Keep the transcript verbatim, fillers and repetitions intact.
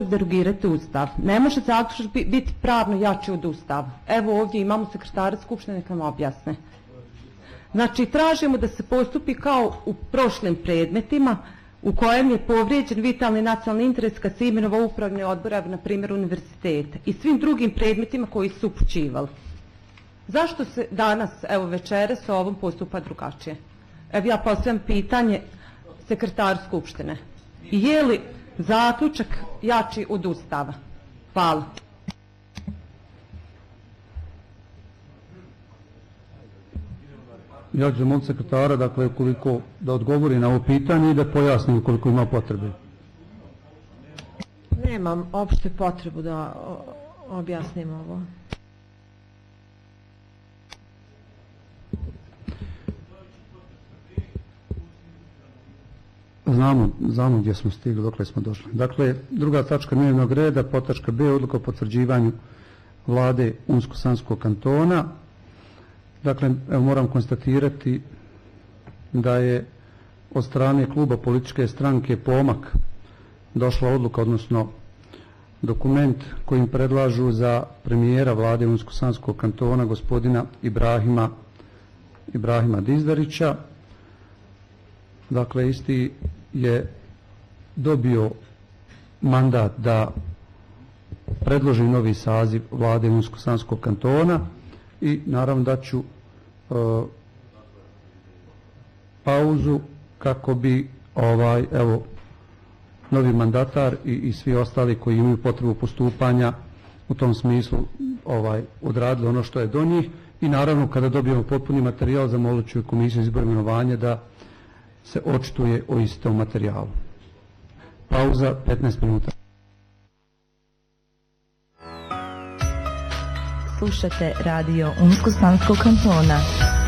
derogirati Ustav. Ne može zaključak biti pravno jači od Ustava. Evo ovdje imamo sekretara Skupštine, neka nam objasne. Znači, tražimo da se postupi kao u prošlim predmetima u kojem je povrijeđen vitalni nacionalni interes kad se imenovao upravni odbor, na primjer univerziteta, i svim drugim predmetima koji su upućivali. Zašto se danas, evo večeras, o ovom postupa drugačije? Evo ja postavljam pitanje sekretaru Skupštine. Je li zaključak jači od Ustava? Hvala. Ja ću zamoliti sekretara, dakle, koliko da odgovori na ovo pitanje i da pojasnim koliko ima potrebe. Nemam opšte potrebu da objasnim ovo. Znamo, znamo gdje smo stigli, dokle smo došli. Dakle, druga tačka dnevnog reda, podtačka B, odluka o potvrđivanju vlade Unsko-Sanskog kantona. Dakle, evo, moram konstatirati da je od strane kluba političke stranke Pomak došla odluka, odnosno dokument kojim predlažu za premijera vlade Unsko-Sanskog kantona gospodina Ibrahima, Ibrahima Dizdarića. Dakle, isti je dobio mandat da predloži novi saziv vlade Unsko-Sanskog kantona i naravno da ću uh, pauzu kako bi ovaj evo novi mandatar i, i svi ostali koji imaju potrebu postupanja u tom smislu ovaj odradili ono što je do njih i naravno kada dobijemo potpuni materijal zamolit ću komisiju izbora imenovanja da se očituje o istom materijalu. Pauza petnaest minuta. Slušate radio Unsko-Sanskog kantona.